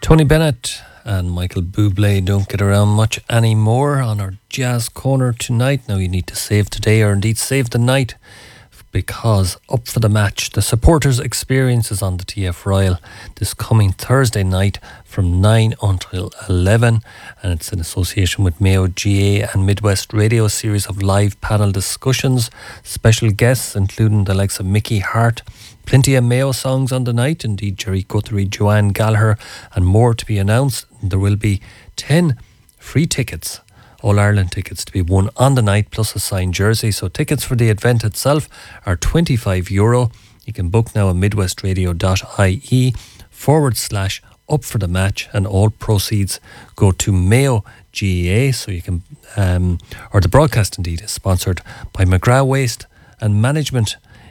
Tony Bennett and Michael Bublé don't get around much anymore on our Jazz Corner tonight. Now you need to save today, or indeed save the night, because Up for the Match, the supporters' experience, is on the TF Royal this coming Thursday night from 9 until 11, and it's in association with Mayo GA and Midwest Radio, a series of live panel discussions, special guests including the likes of Mickey Hart, plenty of Mayo songs on the night, indeed Jerry Guthrie, Joanne Gallagher, and more to be announced. There will be 10 free tickets, All-Ireland tickets, to be won on the night, plus a signed jersey. So tickets for the event itself are €25. You can book now at midwestradio.ie/up for the match, and all proceeds go to Mayo GEA. So you can, or the broadcast indeed is sponsored by McGrath Waste and Management